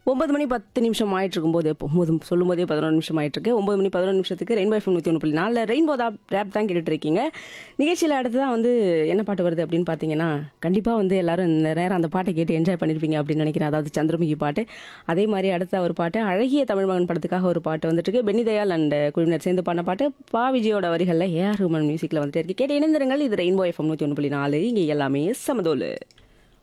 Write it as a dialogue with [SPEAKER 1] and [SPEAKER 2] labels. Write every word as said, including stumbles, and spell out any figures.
[SPEAKER 1] ஒன்பது மணி பத்து நிமிஷம் ஆயிட்டு இருக்கும்போது ஒன்பது சொல்லும்போதே பதினொன்று நிமிஷம் ஆயிட்டு இருக்கு. ஒன்பது மணி பதினொன்று நிமிஷத்துக்கு ரெயின்போ எஃப்எம் நூற்றி ஒன்று புள்ளி நாலில் ரெயின்போ தான் ரேப் தான் கேட்டுட்டு இருக்கீங்க. நிகழ்ச்சியில் அடுத்து தான் வந்து என்ன பாட்டு வருது அப்படின்னு பார்த்தீங்கன்னா, கண்டிப்பாக வந்து எல்லாரும் இந்த நேரம் அந்த பாட்டை கேட்டு என்ஜாய் பண்ணியிருப்பீங்க அப்படின்னு நினைக்கிறேன். அதாவது சந்திரமுகி பாட்டு. அதே மாதிரி அடுத்த ஒரு பாட்டு அழகிய தமிழ் மகன் படத்துக்காக ஒரு பாட்டு வந்துட்டு இருக்கு. பென்னி தயாள் அண்ட் குழுவினர் சேர்ந்து பாடின பாட்டு பா விஜயோட வரிகளில் ஏஆர் ரஹ்மான் மியூசிக்கில் வந்துட்டு இருக்கு. கேட்டு இணைந்திருங்கள். இது ரெயின்போ எஃப்எம் நூற்றி ஒன்று புள்ளி நாலு. இங்கே எல்லாமே சமதோலு.